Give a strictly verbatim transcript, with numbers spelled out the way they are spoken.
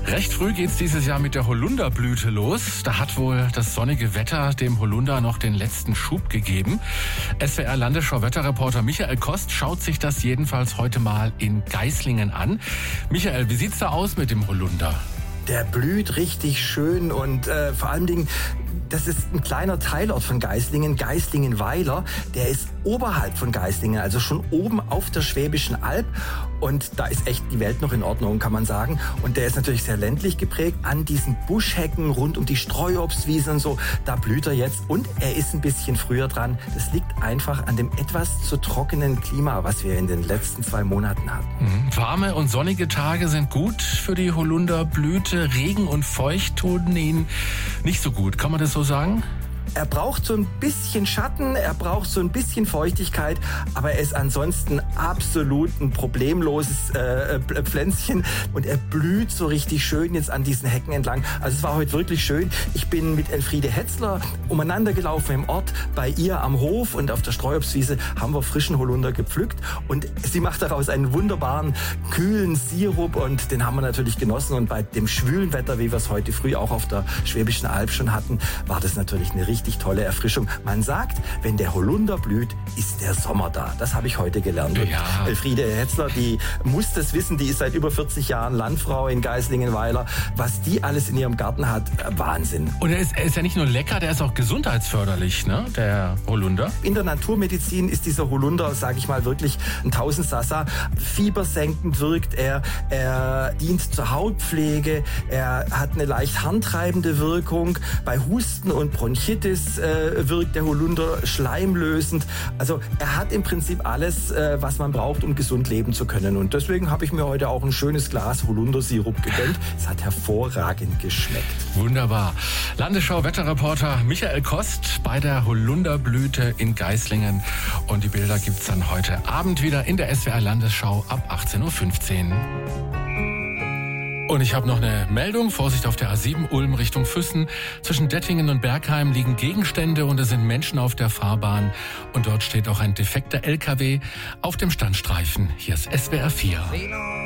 Recht früh geht's dieses Jahr mit der Holunderblüte los. Da hat wohl das sonnige Wetter dem Holunder noch den letzten Schub gegeben. S W R-Landesschau-Wetterreporter Michael Kost schaut sich das jedenfalls heute mal in Geislingen an. Michael, wie sieht's da aus mit dem Holunder? Der blüht richtig schön und äh, vor allen Dingen, das ist ein kleiner Teilort von Geislingen, Geislingenweiler. Der ist oberhalb von Geislingen, also schon oben auf der Schwäbischen Alb. Und da ist echt die Welt noch in Ordnung, kann man sagen. Und der ist natürlich sehr ländlich geprägt. An diesen Buschhecken rund um die Streuobstwiesen und so, da blüht er jetzt. Und er ist ein bisschen früher dran. Das liegt einfach an dem etwas zu trockenen Klima, was wir in den letzten zwei Monaten hatten. Mhm. Warme und sonnige Tage sind gut für die Holunderblüte. Regen und Feucht tun ihn nicht so gut. Kann man das so sagen? Er braucht so ein bisschen Schatten, er braucht so ein bisschen Feuchtigkeit, aber er ist ansonsten absolut ein problemloses äh, Pflänzchen und er blüht so richtig schön jetzt an diesen Hecken entlang. Also es war heute wirklich schön. Ich bin mit Elfriede Hetzler umeinander gelaufen im Ort, bei ihr am Hof und auf der Streuobstwiese haben wir frischen Holunder gepflückt und sie macht daraus einen wunderbaren, kühlen Sirup und den haben wir natürlich genossen und bei dem schwülen Wetter, wie wir es heute früh auch auf der Schwäbischen Alb schon hatten, war das natürlich eine richtig Richtig tolle Erfrischung. Man sagt, wenn der Holunder blüht, ist der Sommer da. Das habe ich heute gelernt. Und ja. Elfriede Hetzler, die muss das wissen, die ist seit über vierzig Jahren Landfrau in Geislingenweiler. Was die alles in ihrem Garten hat, Wahnsinn. Und er ist, er ist ja nicht nur lecker, der ist auch gesundheitsförderlich, ne? Der Holunder. In der Naturmedizin ist dieser Holunder, sage ich mal, wirklich ein Tausendsassa. Fiebersenkend wirkt er, er dient zur Hautpflege, er hat eine leicht harntreibende Wirkung. Bei Husten und Bronchitis Äh, wirkt der Holunder schleimlösend. Also er hat im Prinzip alles, äh, was man braucht, um gesund leben zu können. Und deswegen habe ich mir heute auch ein schönes Glas Holundersirup gegönnt. Es hat hervorragend geschmeckt. Wunderbar. Landesschau-Wetterreporter Michael Kost bei der Holunderblüte in Geislingen. Und die Bilder gibt's dann heute Abend wieder in der S W R-Landesschau ab achtzehn Uhr fünfzehn. Und ich habe noch eine Meldung. Vorsicht auf der A sieben Ulm Richtung Füssen. Zwischen Dettingen und Bergheim liegen Gegenstände und es sind Menschen auf der Fahrbahn. Und dort steht auch ein defekter L K W auf dem Standstreifen. Hier ist S W R vier.